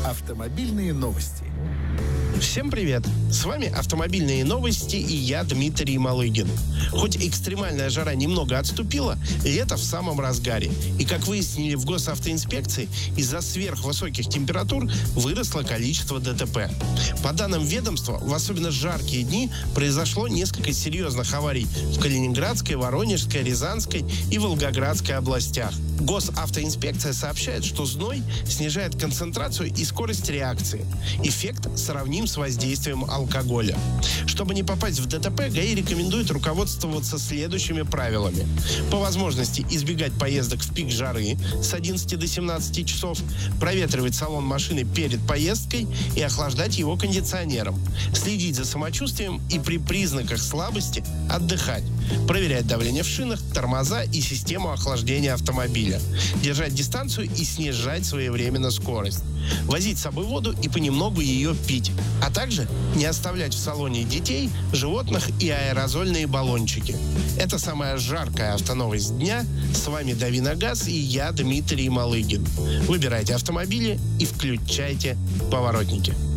Автомобильные новости. Всем привет! С вами «Автомобильные новости» и я, Дмитрий Малыгин. Хоть экстремальная жара немного отступила, лето в самом разгаре. И, как выяснили в госавтоинспекции, из-за сверхвысоких температур выросло количество ДТП. По данным ведомства, в особенно жаркие дни произошло несколько серьезных аварий в Калининградской, Воронежской, Рязанской и Волгоградской областях. Госавтоинспекция сообщает, что зной снижает концентрацию и скорость реакции. Эффект сравним с воздействием алкоголя. Чтобы не попасть в ДТП, ГАИ рекомендует руководствоваться следующими правилами. По возможности избегать поездок в пик жары с 11 до 17 часов, проветривать салон машины перед поездкой и охлаждать его кондиционером, следить за самочувствием и при признаках слабости отдыхать, проверять давление в шинах, тормоза и систему охлаждения автомобиля, держать дистанцию и снижать своевременно скорость, возить с собой воду и понемногу ее пить, а также не оставлять в салоне детей, животных и аэрозольные баллончики. Это самая жаркая автоновость дня. С вами «Дави на газ» и я, Дмитрий Малыгин. Выбирайте автомобили и включайте поворотники.